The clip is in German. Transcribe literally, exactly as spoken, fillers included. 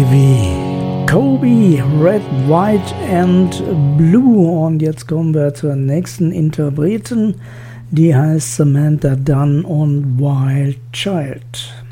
wie Kobe, Red, White and Blue. Und jetzt kommen wir zur nächsten Interpretin, die heißt Samantha Dunn und Wild Child.